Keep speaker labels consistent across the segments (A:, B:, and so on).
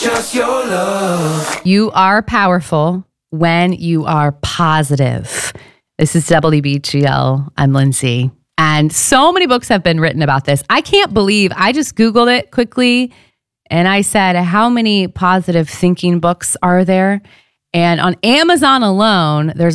A: Just your love.
B: You are powerful when you are positive. This is WBGL. I'm Lindsay. And so many books have been written about this. I can't believe I just Googled it quickly and I said, how many positive thinking books are there? And on Amazon alone, there's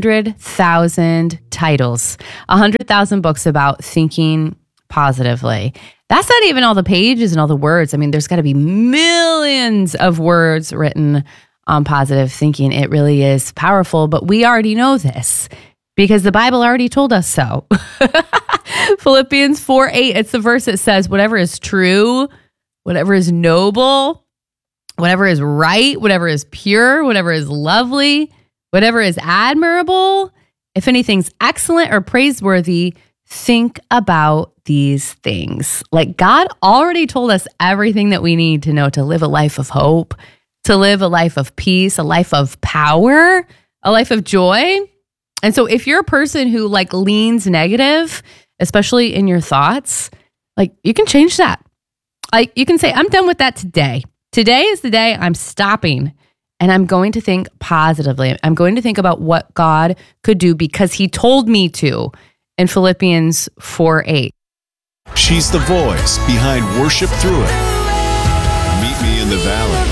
B: 100,000 titles, 100,000 books about thinking positively. That's not even all the pages and all the words. I mean, there's got to be millions of words written on positive thinking. It really is powerful, but we already know this because the Bible already told us so. Philippians 4:8, it's the verse that says, whatever is true, whatever is noble, whatever is right, whatever is pure, whatever is lovely, whatever is admirable, if anything's excellent or praiseworthy, think about these things. Like God already told us everything that we need to know to live a life of hope, to live a life of peace, a life of power, a life of joy. And so if you're a person who like leans negative, especially in your thoughts, like you can change that. Like you can say, I'm done with that today. Today is the day I'm stopping and I'm going to think positively. I'm going to think about what God could do because he told me to in Philippians 4:8.
C: She's the voice behind Worship Through It, Meet Me in the Valley,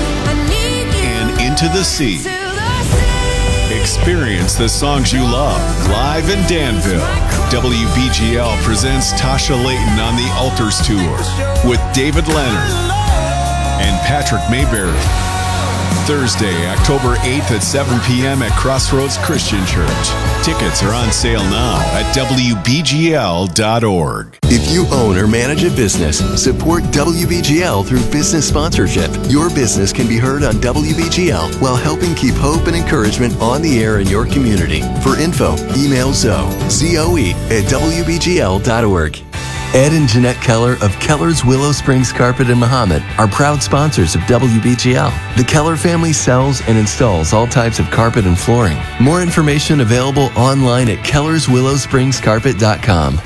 C: and Into the Sea. Experience the songs you love live in Danville. WBGL presents Tasha Layton on the Altars Tour with David Leonard and Patrick Mayberry. Thursday, October 8th at 7 p.m. at Crossroads Christian Church. Tickets are on sale now at WBGL.org.
D: If you own or manage a business, support WBGL through business sponsorship. Your business can be heard on WBGL while helping keep hope and encouragement on the air in your community. For info, email Zoe, Z-O-E, at WBGL.org. Ed and Jeanette Keller of Keller's Willow Springs Carpet in Mahomet are proud sponsors of WBGL. The Keller family sells and installs all types of carpet and flooring. More information available online at kellerswillowspringscarpet.com.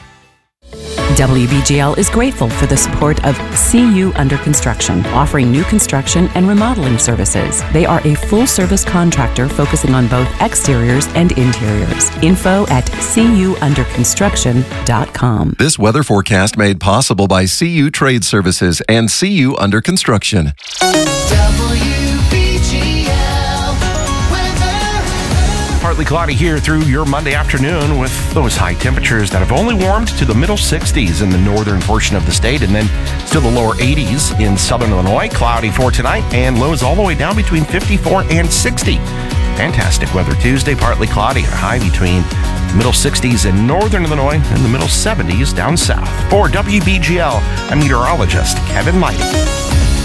E: WBGL is grateful for the support of CU Under Construction, offering new construction and remodeling services. They are a full-service contractor focusing on both exteriors and interiors. Info at cuunderconstruction.com.
F: This weather forecast made possible by CU Trade Services and CU Under Construction.
G: Partly cloudy here through your Monday afternoon with those high temperatures that have only warmed to the middle 60s in the northern portion of the state and then still the lower 80s in southern Illinois. Cloudy for tonight and lows all the way down between 54 and 60. Fantastic weather Tuesday, partly cloudy, a high between middle 60s in northern Illinois and the middle 70s down south. For WBGL, I'm meteorologist Kevin Lighting.